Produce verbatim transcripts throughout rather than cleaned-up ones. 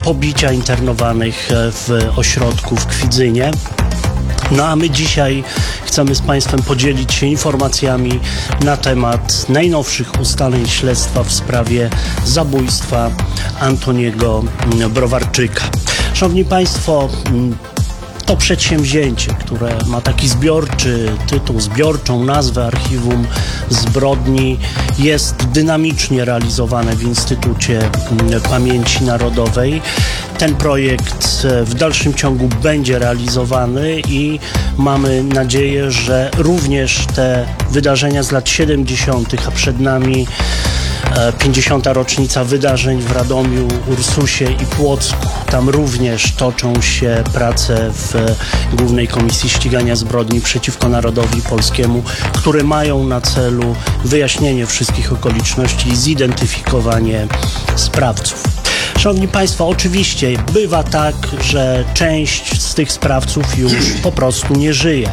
pobicia internowanych w ośrodku w Kwidzynie. No a my dzisiaj chcemy z Państwem podzielić się informacjami na temat najnowszych ustaleń śledztwa w sprawie zabójstwa Antoniego Browarczyka. Szanowni Państwo, to przedsięwzięcie, które ma taki zbiorczy tytuł, zbiorczą nazwę Archiwum Zbrodni, jest dynamicznie realizowane w Instytucie Pamięci Narodowej. Ten projekt w dalszym ciągu będzie realizowany i mamy nadzieję, że również te wydarzenia z lat siedemdziesiątych, a przed nami pięćdziesiąta rocznica wydarzeń w Radomiu, Ursusie i Płocku. Tam również toczą się prace w Głównej Komisji Ścigania Zbrodni przeciwko Narodowi Polskiemu, które mają na celu wyjaśnienie wszystkich okoliczności i zidentyfikowanie sprawców. Szanowni Państwo, oczywiście bywa tak, że część z tych sprawców już po prostu nie żyje.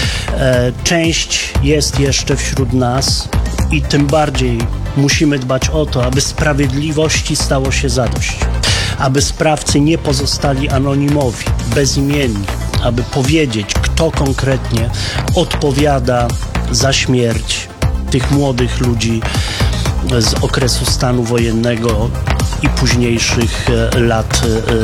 Część jest jeszcze wśród nas i tym bardziej musimy dbać o to, aby sprawiedliwości stało się zadość, aby sprawcy nie pozostali anonimowi, bezimienni, aby powiedzieć, kto konkretnie odpowiada za śmierć tych młodych ludzi z okresu stanu wojennego i późniejszych lat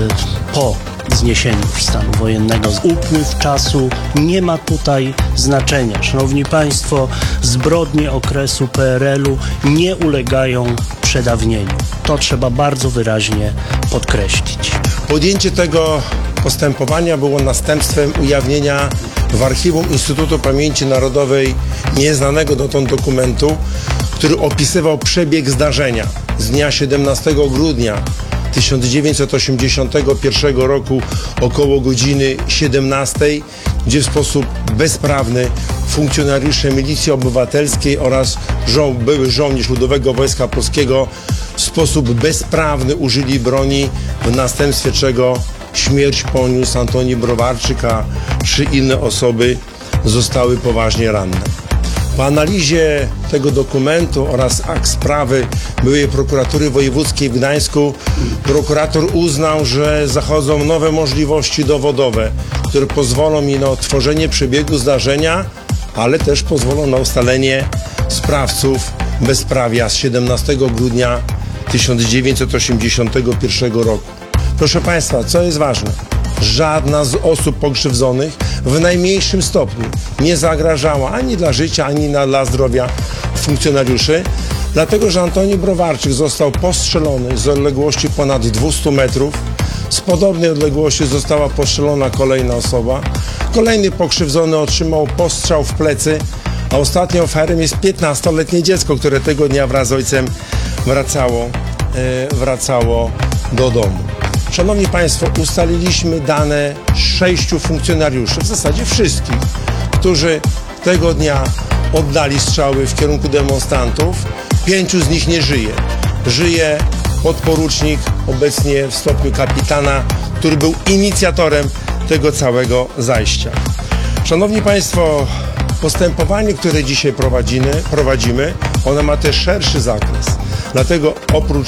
po zniesieniu stanu wojennego. Upływ czasu nie ma tutaj znaczenia. Szanowni Państwo, zbrodnie okresu P R L-u nie ulegają przedawnieniu. To trzeba bardzo wyraźnie podkreślić. Podjęcie tego postępowania było następstwem ujawnienia w Archiwum Instytutu Pamięci Narodowej nieznanego dotąd dokumentu, który opisywał przebieg zdarzenia z dnia siedemnastego grudnia tysiąc dziewięćset osiemdziesiątego pierwszego roku około godziny siedemnastej, gdzie w sposób bezprawny funkcjonariusze Milicji Obywatelskiej oraz żo- były żołnierz Ludowego Wojska Polskiego w sposób bezprawny użyli broni, w następstwie czego śmierć poniósł Antoni Browarczyk, a trzy inne osoby zostały poważnie ranne. Po analizie tego dokumentu oraz akt sprawy byłej prokuratury wojewódzkiej w Gdańsku prokurator uznał, że zachodzą nowe możliwości dowodowe, które pozwolą mi na odtworzenie przebiegu zdarzenia, ale też pozwolą na ustalenie sprawców bezprawia z siedemnastego grudnia tysiąc dziewięćset osiemdziesiątego pierwszego roku. Proszę Państwa, co jest ważne? Żadna z osób pokrzywdzonych w najmniejszym stopniu nie zagrażała ani dla życia, ani dla zdrowia funkcjonariuszy, dlatego że Antoni Browarczyk został postrzelony z odległości ponad dwieście metrów. Z podobnej odległości została postrzelona kolejna osoba. Kolejny pokrzywdzony otrzymał postrzał w plecy, a ostatnią ofiarą jest piętnastoletnie dziecko, które tego dnia wraz z ojcem wracało, e, wracało do domu. Szanowni Państwo, ustaliliśmy dane sześciu funkcjonariuszy, w zasadzie wszystkich, którzy tego dnia oddali strzały w kierunku demonstrantów. Pięciu z nich nie żyje. Żyje podporucznik, obecnie w stopniu kapitana, który był inicjatorem tego całego zajścia. Szanowni Państwo, postępowanie, które dzisiaj prowadzimy, prowadzimy, ono ma też szerszy zakres. Dlatego oprócz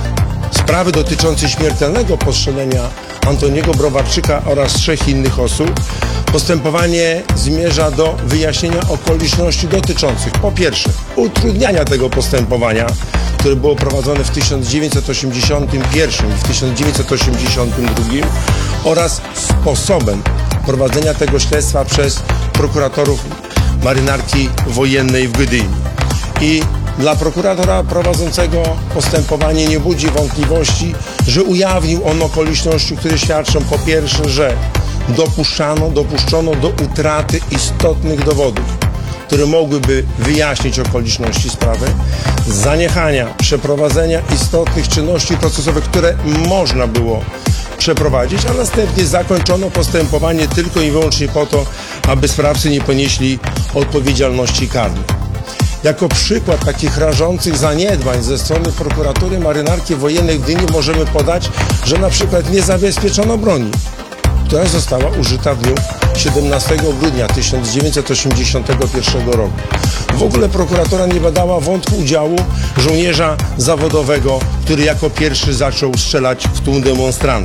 sprawy dotyczącej śmiertelnego postrzelenia Antoniego Browarczyka oraz trzech innych osób, postępowanie zmierza do wyjaśnienia okoliczności dotyczących, po pierwsze, utrudniania tego postępowania, które było prowadzone w tysiąc dziewięćset osiemdziesiątym pierwszym i w tysiąc dziewięćset osiemdziesiątym drugim oraz sposobem prowadzenia tego śledztwa przez prokuratorów Marynarki Wojennej w Gdyni. I dla prokuratora prowadzącego postępowanie nie budzi wątpliwości, że ujawnił on okoliczności, które świadczą po pierwsze, że dopuszczano, dopuszczono do utraty istotnych dowodów, które mogłyby wyjaśnić okoliczności sprawy, zaniechania przeprowadzenia istotnych czynności procesowych, które można było przeprowadzić, a następnie zakończono postępowanie tylko i wyłącznie po to, aby sprawcy nie ponieśli odpowiedzialności karnej. Jako przykład takich rażących zaniedbań ze strony prokuratury Marynarki Wojennej w Gdyni możemy podać, że na przykład nie zabezpieczono broni, która została użyta w dniu siedemnastego grudnia tysiąc dziewięćset osiemdziesiątego pierwszego roku. W ogóle prokuratura nie badała wątku udziału żołnierza zawodowego, który jako pierwszy zaczął strzelać w tłum demonstrantów.